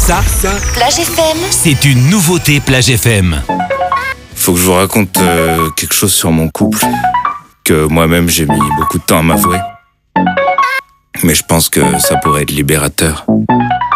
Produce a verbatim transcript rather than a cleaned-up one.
Ça, Ça, Plage F M. c'est une nouveauté Plage F M. Faut que je vous raconte euh, quelque chose sur mon couple que moi-même j'ai mis beaucoup de temps à m'avouer. Mais je pense que ça pourrait être libérateur.